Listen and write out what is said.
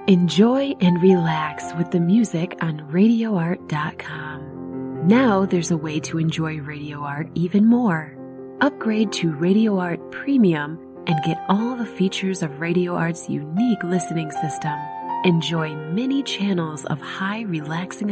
Enjoy and relax with the music on RadioArt.com. Now there's a way to enjoy Radio Art even more. Upgrade to Radio Art Premium and get all the features of Radio Art's unique listening system. Enjoy many channels of high relaxing